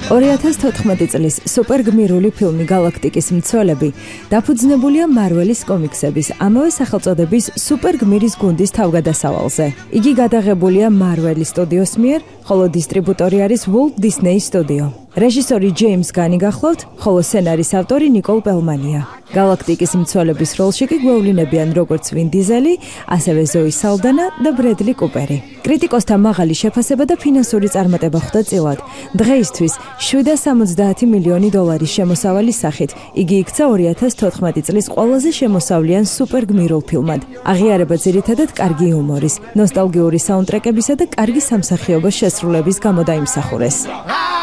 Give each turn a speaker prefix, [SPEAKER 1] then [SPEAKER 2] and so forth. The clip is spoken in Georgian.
[SPEAKER 1] 2014 წლის სუპერგმირული ფილმი გალაქტიკის მცველები დაფუძნებულია მარველის კომიქსების ამავე სახელწოდების სუპერგმირის გუნდის თავგადასავალზე. იგი გადაღებულია მარველის სტუდიოს მიერ, ხოლო დისტრიბუტორი არის Walt Disney Studio. რეჟისორი ჯეიმს განი გახლავთ, ხოლო სცენარის ავტორი ნიკოლ პელმანია. გალაქტიკის მცველების როლში კი გვევლინებიან როგორც ვინ დიზელი, ასევე ზოი სალდანა და ბრედლი კუპერი. კრიტიკოსთა მაღალი შეფასება და ფინანსური წარმატება ხვდა წილად. დღეისთვის $770 მილიონი შემოსავალის სახით იგი იქცა 2014 წლის ყველაზე შემოსავლიან სუპერგმირულ ფილმად. აღიარება ძირითადად კარგი იუმორის, ნოსტალგიური საუნდტრეკებისა და კარგი სამსახიობო შესრულების გამო დაიმსახურეს.